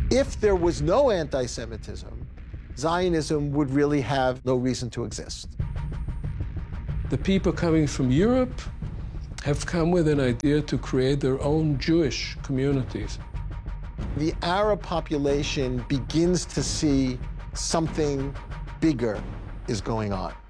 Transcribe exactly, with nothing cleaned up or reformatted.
If there was no anti-Semitism, Zionism would really have no reason to exist. The people coming from Europe have come with an idea to create their own Jewish communities. The Arab population begins to see something bigger is going on.